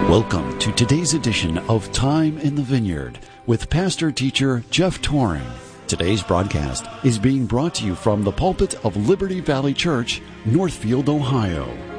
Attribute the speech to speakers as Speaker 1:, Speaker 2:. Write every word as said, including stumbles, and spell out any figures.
Speaker 1: Welcome to today's edition of Time in the Vineyard with pastor-teacher Jeff Toring. Today's broadcast is being brought to you from the pulpit of Liberty Valley Church, Northfield, Ohio.